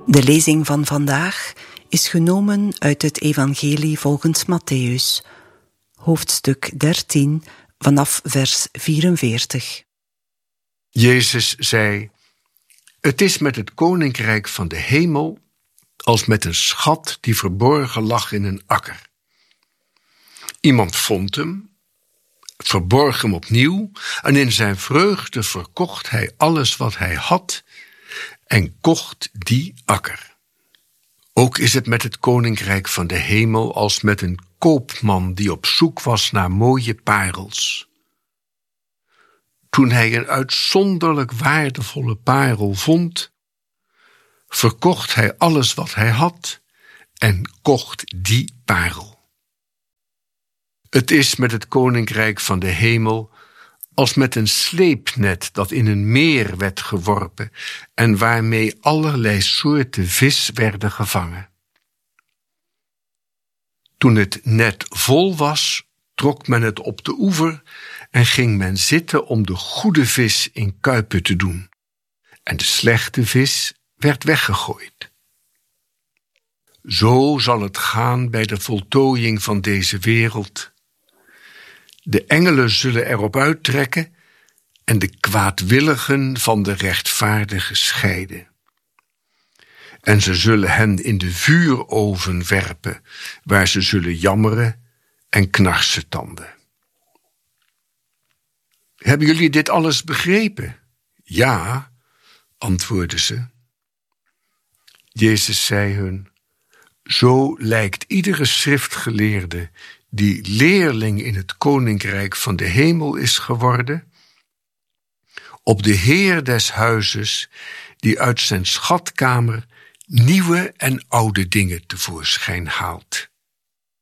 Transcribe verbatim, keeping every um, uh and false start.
De lezing van vandaag is genomen uit het Evangelie volgens Mattheüs, hoofdstuk dertien, vanaf vers vierenveertig. Jezus zei: Het is met het koninkrijk van de hemel als met een schat die verborgen lag in een akker. Iemand vond hem, verborg hem opnieuw en in zijn vreugde verkocht hij alles wat hij had en kocht die akker. Ook is het met het koninkrijk van de hemel als met een koopman die op zoek was naar mooie parels. Toen hij een uitzonderlijk waardevolle parel vond, verkocht hij alles wat hij had en kocht die parel. Het is met het koninkrijk van de hemel als met een sleepnet dat in een meer werd geworpen en waarmee allerlei soorten vis werden gevangen. Toen het net vol was, trok men het op de oever en ging men zitten om de goede vis in kuipen te doen. En de slechte vis werd weggegooid. Zo zal het gaan bij de voltooiing van deze wereld. De engelen zullen erop uittrekken en de kwaadwilligen van de rechtvaardigen scheiden. En ze zullen hen in de vuuroven werpen, waar ze zullen jammeren en knarsetanden. Hebben jullie dit alles begrepen? Ja, antwoordden ze. Jezus zei hun: Zo lijkt iedere schriftgeleerde die leerling in het koninkrijk van de hemel is geworden, op de Heer des huizes, die uit zijn schatkamer nieuwe en oude dingen tevoorschijn haalt.